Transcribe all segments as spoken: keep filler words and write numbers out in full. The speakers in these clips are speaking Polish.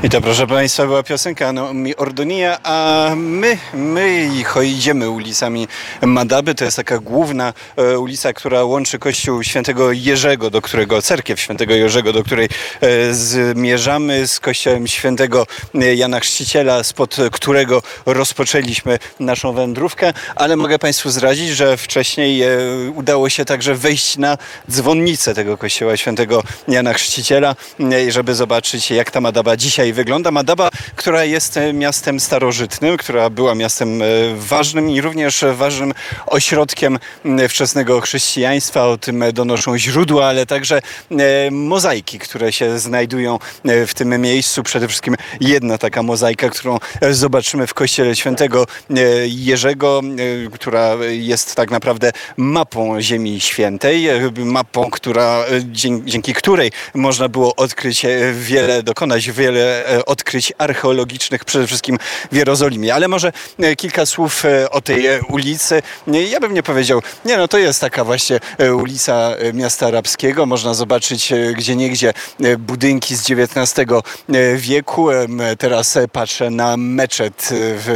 I to, proszę Państwa, była piosenka no, Mi Ordonia, a my, my idziemy ulicami Madaby. To jest taka główna e, ulica, która łączy kościół Świętego Jerzego, do którego, cerkiew Świętego Jerzego, do której e, zmierzamy, z kościołem Świętego Jana Chrzciciela, spod którego rozpoczęliśmy naszą wędrówkę, ale mogę Państwu zdradzić, że wcześniej e, udało się także wejść na dzwonnicę tego kościoła Świętego Jana Chrzciciela, e, żeby zobaczyć, jak ta Madaba dzisiaj wygląda. Madaba, która jest miastem starożytnym, która była miastem ważnym i również ważnym ośrodkiem wczesnego chrześcijaństwa. O tym donoszą źródła, ale także mozaiki, które się znajdują w tym miejscu. Przede wszystkim jedna taka mozaika, którą zobaczymy w kościele Świętego Jerzego, która jest tak naprawdę mapą Ziemi Świętej. Mapą, która, dzięki której można było odkryć wiele, dokonać wiele odkryć archeologicznych, przede wszystkim w Jerozolimie. Ale może kilka słów o tej ulicy. Ja bym nie powiedział, nie no to jest taka właśnie ulica miasta arabskiego. Można zobaczyć gdzieniegdzie budynki z dziewiętnastego wieku. Teraz patrzę na meczet w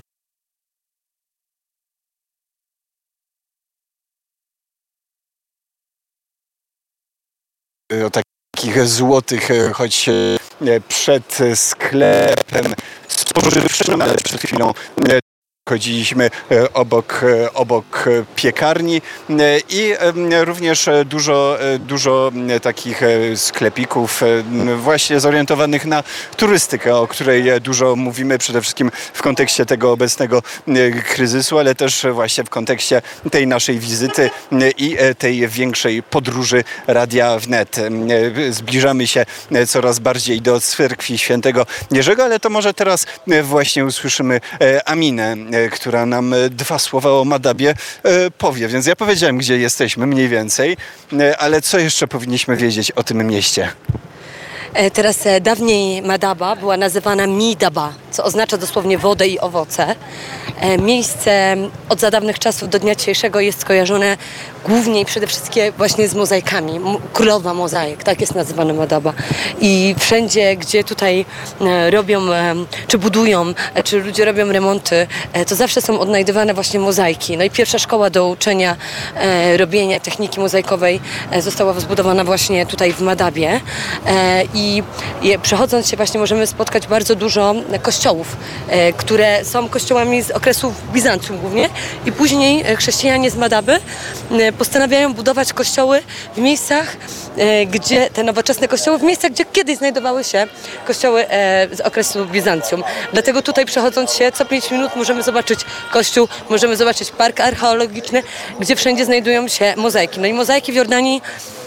o takich złotych, choć przed sklepem spożywczym, ale przed chwilą chodziliśmy obok, obok piekarni i również dużo, dużo takich sklepików właśnie zorientowanych na turystykę, o której dużo mówimy przede wszystkim w kontekście tego obecnego kryzysu, ale też właśnie w kontekście tej naszej wizyty i tej większej podróży Radia Wnet. Zbliżamy się coraz bardziej do cerkwi Świętego Jerzego, ale to może teraz właśnie usłyszymy Aminę, która nam dwa słowa o Madabie powie. Więc ja powiedziałem, gdzie jesteśmy mniej więcej, ale co jeszcze powinniśmy wiedzieć o tym mieście? Teraz dawniej Madaba była nazywana Midaba, co oznacza dosłownie wodę i owoce. Miejsce od za dawnych czasów do dnia dzisiejszego jest skojarzone głównie i przede wszystkim właśnie z mozaikami. Królowa mozaik, tak jest nazywana Madaba. I wszędzie, gdzie tutaj robią, czy budują, czy ludzie robią remonty, to zawsze są odnajdywane właśnie mozaiki. No i pierwsza szkoła do uczenia robienia techniki mozaikowej została zbudowana właśnie tutaj w Madabie. I przechodząc się właśnie możemy spotkać bardzo dużo kościołów, które są kościołami z okresu Bizancjum głównie i później chrześcijanie z Madaby postanawiają budować kościoły w miejscach, gdzie te nowoczesne kościoły, w miejscach, gdzie kiedyś znajdowały się kościoły z okresu Bizancjum. Dlatego tutaj przechodząc się co pięć minut możemy zobaczyć kościół, możemy zobaczyć park archeologiczny, gdzie wszędzie znajdują się mozaiki. No i mozaiki w Jordanii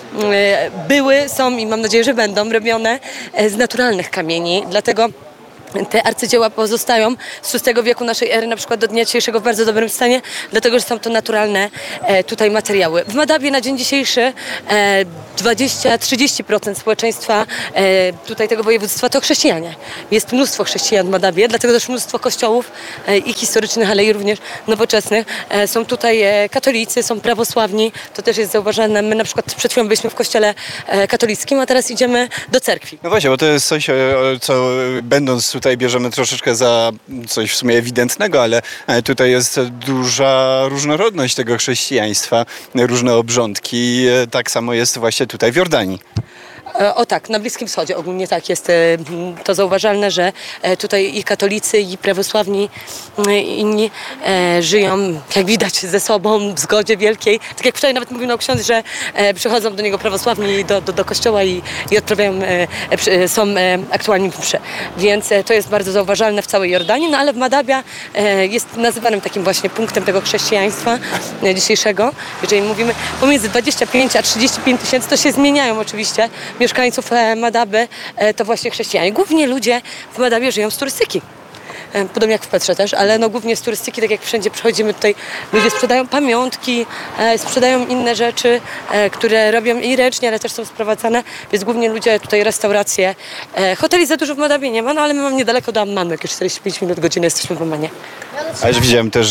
były, są i mam nadzieję, że będą robione z naturalnych kamieni, dlatego te arcydzieła pozostają z szóstego wieku naszej ery na przykład do dnia dzisiejszego w bardzo dobrym stanie, dlatego że są to naturalne e, tutaj materiały. W Madabie na dzień dzisiejszy e, dwadzieścia do trzydziestu procent społeczeństwa e, tutaj tego województwa to chrześcijanie. Jest mnóstwo chrześcijan w Madabie, dlatego też mnóstwo kościołów e, i historycznych, ale i również nowoczesnych. E, są tutaj e, katolicy, są prawosławni, to też jest zauważalne. My na przykład przed chwilą byliśmy w kościele e, katolickim, a teraz idziemy do cerkwi. No właśnie, bo to jest coś, co będąc tutaj Tutaj bierzemy troszeczkę za coś w sumie ewidentnego, ale tutaj jest duża różnorodność tego chrześcijaństwa, różne obrządki. Tak samo jest właśnie tutaj w Jordanii. O tak, na Bliskim Wschodzie ogólnie tak jest to zauważalne, że tutaj i katolicy, i prawosławni, i inni żyją, jak widać, ze sobą w zgodzie wielkiej. Tak jak wczoraj nawet mówił nam ksiądz, że przychodzą do niego prawosławni do, do, do kościoła i, i odprawiają, są aktualnie w mszy. Więc to jest bardzo zauważalne w całej Jordanii, no ale w Madabia jest nazywanym takim właśnie punktem tego chrześcijaństwa dzisiejszego. Jeżeli mówimy pomiędzy dwadzieścia pięć a trzydzieści pięć tysięcy, to się zmieniają oczywiście mieszkańców Madaby, to właśnie chrześcijanie. Głównie ludzie w Madabie żyją z turystyki. Podobnie jak w Petrze też, ale no głównie z turystyki, tak jak wszędzie przychodzimy tutaj, ludzie sprzedają pamiątki, sprzedają inne rzeczy, które robią i ręcznie, ale też są sprowadzane, więc głównie ludzie tutaj restauracje. Hoteli za dużo w Madabie nie ma, no ale my mamy niedaleko do Ammanu, jakieś czterdzieści pięć minut, godziny jesteśmy w Ammanie. A już widziałem też, że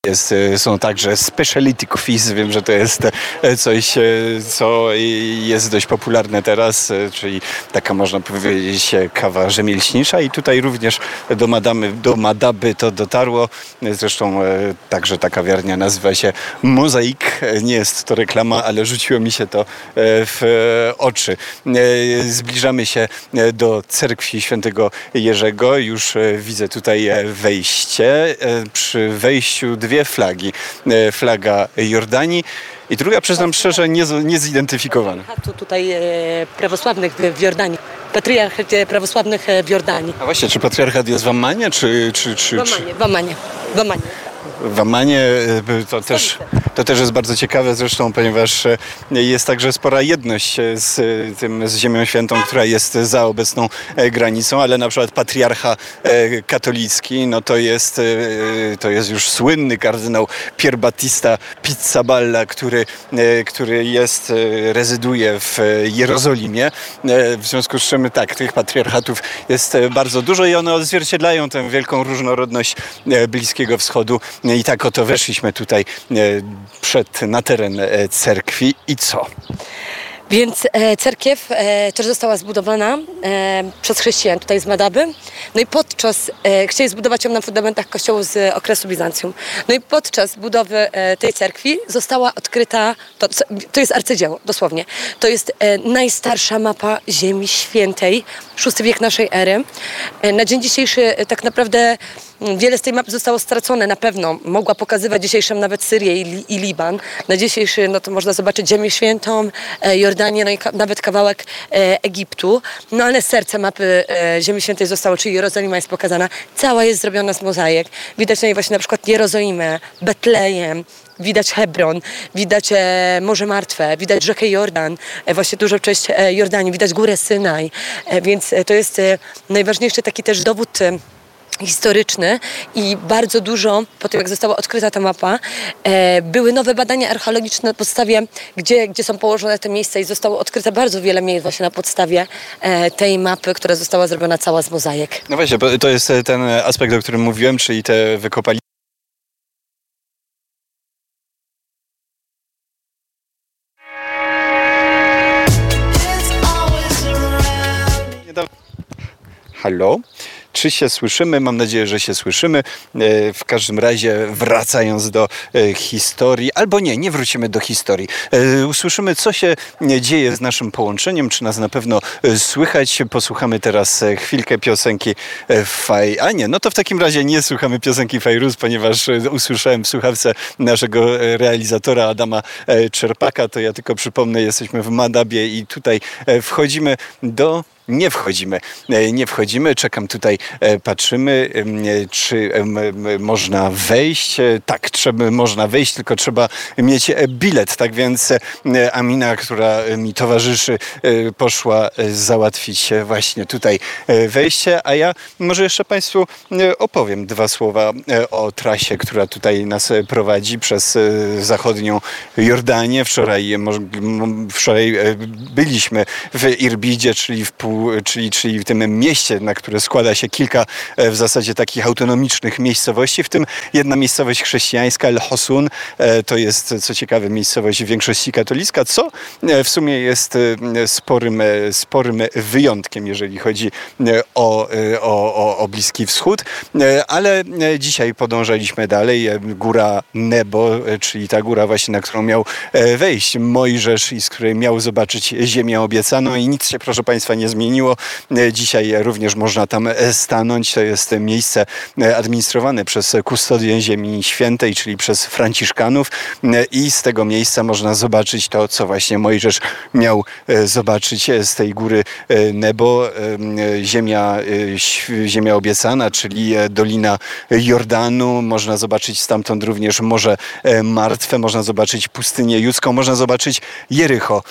Jest, są także speciality coffees. Wiem, że to jest coś, co jest dość popularne teraz, czyli taka, można powiedzieć, kawa rzemieślnicza i tutaj również do Madamy, do Madaby to dotarło. Zresztą także ta kawiarnia nazywa się Mozaik. Nie jest to reklama, ale rzuciło mi się to w oczy. Zbliżamy się do cerkwi świętego Jerzego. Już widzę tutaj wejście. Przy wejściu dwie flagi. Flaga Jordanii i druga, przyznam szczerze, nie, nie zidentyfikowana. Tu tutaj e, prawosławnych w Jordanii. Patriarchat prawosławnych w Jordanii. A właśnie, czy patriarchat jest w Ammanie, czy... czy, czy, w Ammanie, w Ammanie, w Ammanie. W Ammanie to też, to też jest bardzo ciekawe zresztą, ponieważ jest także spora jedność z tym, z Ziemią Świętą, która jest za obecną granicą, ale na przykład patriarcha katolicki, no to jest, to jest już słynny kardynał Pier Battista Pizzaballa, który, który jest, rezyduje w Jerozolimie. W związku z czym tak, tych patriarchatów jest bardzo dużo i one odzwierciedlają tę wielką różnorodność Bliskiego Wschodu. I tak oto weszliśmy tutaj przed, na teren cerkwi i co? Więc e, cerkiew e, też została zbudowana e, przez chrześcijan tutaj z Madaby. No i podczas, e, chcieli zbudować ją na fundamentach kościołu z okresu Bizancjum. No i podczas budowy e, tej cerkwi została odkryta, to, to jest arcydzieło, dosłownie. To jest e, najstarsza mapa Ziemi Świętej, szósty wiek naszej ery. E, na dzień dzisiejszy e, tak naprawdę wiele z tej mapy zostało stracone na pewno. Mogła pokazywać dzisiejszą nawet Syrię i, i Liban. Na dzisiejszy no to można zobaczyć Ziemię Świętą, e, Jordanię, no i ka- nawet kawałek e, Egiptu. No ale serce mapy e, Ziemi Świętej zostało, czyli Jerozolima jest pokazana. Cała jest zrobiona z mozaik. Widać na niej właśnie na przykład Jerozolimę, Betlejem, widać Hebron, widać e, Morze Martwe, widać rzekę Jordan, e, właśnie dużo cześć e, Jordanii, widać górę Synaj. E, więc e, to jest e, najważniejszy taki też dowód e, historyczny i bardzo dużo, po tym jak została odkryta ta mapa, e, były nowe badania archeologiczne na podstawie, gdzie, gdzie są położone te miejsca i zostało odkryte bardzo wiele miejsc właśnie na podstawie e, tej mapy, która została zrobiona cała z mozaik. No właśnie, bo to jest ten aspekt, o którym mówiłem, czyli te wykopaliny. Halo? Czy się słyszymy? Mam nadzieję, że się słyszymy. W każdym razie wracając do historii, albo nie, nie wrócimy do historii. Usłyszymy, co się dzieje z naszym połączeniem, czy nas na pewno słychać. Posłuchamy teraz chwilkę piosenki Faj... A nie, no to w takim razie nie słuchamy piosenki Fajruz, ponieważ usłyszałem w słuchawce naszego realizatora Adama Czerpaka. To ja tylko przypomnę, jesteśmy w Madabie i tutaj wchodzimy do... Nie wchodzimy, nie wchodzimy, czekam tutaj, patrzymy, czy można wejść. Tak, trzeba, można wejść, tylko trzeba mieć bilet. Tak więc Amina, która mi towarzyszy, poszła załatwić właśnie tutaj wejście, a ja może jeszcze Państwu opowiem dwa słowa o trasie, która tutaj nas prowadzi przez zachodnią Jordanię. Wczoraj, wczoraj byliśmy w Irbidzie, czyli w pół Czyli, czyli w tym mieście, na które składa się kilka w zasadzie takich autonomicznych miejscowości, w tym jedna miejscowość chrześcijańska, El Hosun. To jest, co ciekawe, miejscowość w większości katolicka, co w sumie jest sporym, sporym wyjątkiem, jeżeli chodzi o, o, o Bliski Wschód. Ale dzisiaj podążaliśmy dalej. Góra Nebo, czyli ta góra właśnie, na którą miał wejść Mojżesz i z której miał zobaczyć ziemię obiecaną i nic się, proszę Państwa, nie zmieniło. Dzisiaj również można tam stanąć. To jest miejsce administrowane przez kustodię Ziemi Świętej, czyli przez Franciszkanów i z tego miejsca można zobaczyć to, co właśnie Mojżesz miał zobaczyć z tej góry Nebo. Ziemia, ziemia obiecana, czyli Dolina Jordanu. Można zobaczyć stamtąd również Morze Martwe, można zobaczyć pustynię judzką, można zobaczyć Jericho.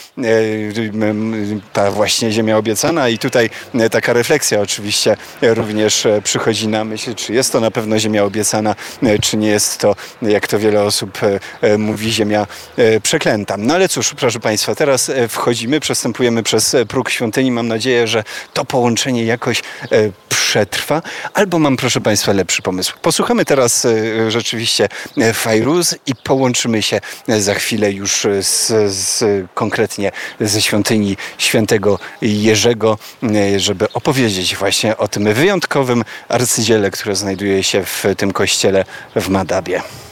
Ta właśnie ziemia obiecana i tutaj taka refleksja oczywiście również przychodzi na myśl, czy jest to na pewno ziemia obiecana, czy nie jest to, jak to wiele osób mówi, ziemia przeklęta. No ale cóż, proszę Państwa, teraz wchodzimy, przestępujemy przez próg świątyni. Mam nadzieję, że to połączenie jakoś przetrwa, albo mam, proszę Państwa, lepszy pomysł. Posłuchamy teraz e, rzeczywiście e, Fajruz i połączymy się e, za chwilę już z, z, konkretnie ze świątyni świętego Jerzego, e, żeby opowiedzieć właśnie o tym wyjątkowym arcydziele, które znajduje się w tym kościele w Madabie.